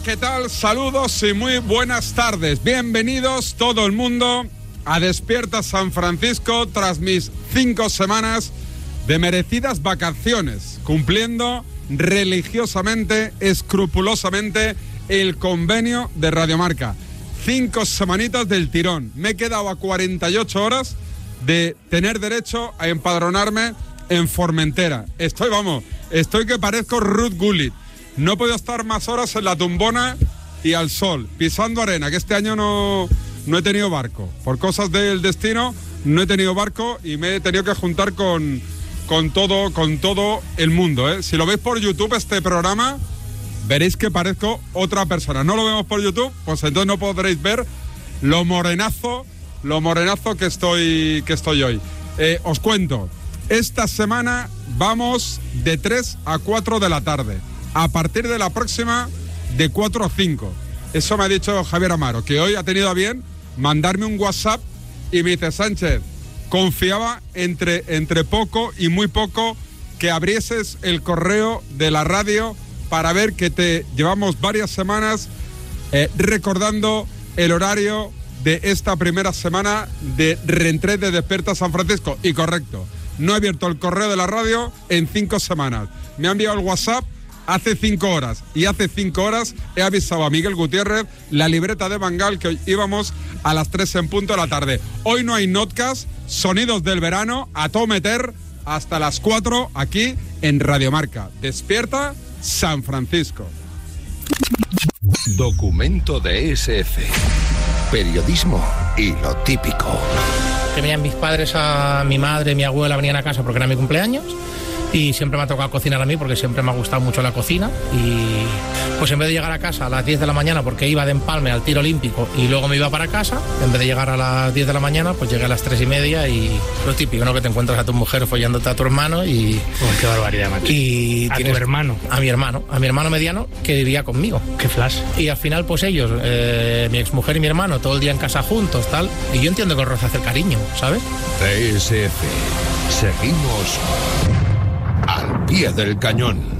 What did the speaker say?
¿qué tal? Saludos y muy buenas tardes. Bienvenidos todo el mundo a Despierta San Francisco tras mis 5 semanas de merecidas vacaciones, cumpliendo religiosamente, escrupulosamente el convenio de Radiomarca. 5 semanitas del tirón. Me he quedado a 48 horas de tener derecho a empadronarme en Formentera. Estoy que parezco Ruth Gullit. No he podido estar más horas en la tumbona y al sol, pisando arena, que este año no he tenido barco. Por cosas del destino, no he tenido barco y me he tenido que juntar con todo el mundo, ¿eh? Si lo veis por YouTube, este programa, veréis que parezco otra persona. No lo vemos por YouTube, pues entonces no podréis ver lo morenazo que estoy hoy. Os cuento, esta semana vamos de 3 a 4 de la tarde. A partir de la próxima, de 4 a 5. Eso me ha dicho Javier Amaro, que hoy ha tenido a bien mandarme un WhatsApp y me dice: Sánchez, confiaba entre poco y muy poco que abrieses el correo de la radio para ver que te llevamos varias semanas recordando el horario de esta primera semana de reentré de Despierta San Francisco. Y correcto, no he abierto el correo de la radio en 5 semanas. Me ha enviado el WhatsApp hace 5 horas. Y hace 5 horas he avisado a Miguel Gutiérrez, la libreta de Bangal, que hoy íbamos a las 3 en punto de la tarde. Hoy no hay notcast, sonidos del verano, a todo meter hasta las 4 aquí en Radiomarca. Despierta San Francisco. Documento de SF. Periodismo y lo típico. Que venían mis padres, a mi madre, mi abuela, venían a casa porque era mi cumpleaños. Y siempre me ha tocado cocinar a mí porque siempre me ha gustado mucho la cocina. Y pues en vez de llegar a casa a las 10 de la mañana porque iba de empalme al tiro olímpico y luego me iba para casa, en vez de llegar a las 10 de la mañana, pues llegué a las 3:30 y lo típico, ¿no? Que te encuentras a tu mujer follándote a tu hermano y... Oh, qué barbaridad, macho. Y ¿A tu hermano? A mi hermano mediano, que vivía conmigo. Qué flash. Y al final, pues ellos, mi exmujer y mi hermano, todo el día en casa juntos, tal. Y yo entiendo que os roza hacer cariño, ¿sabes? DSF. Seguimos al pie del cañón.